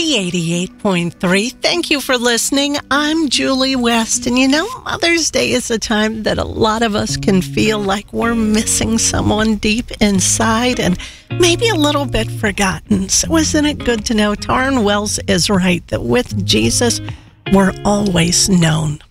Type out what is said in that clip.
B88.3. Thank you for listening. I'm Julie West. And Mother's Day is a time that a lot of us can feel like we're missing someone deep inside and maybe a little bit forgotten. So isn't it good to know Taryn Wells is right, that with Jesus, we're always known.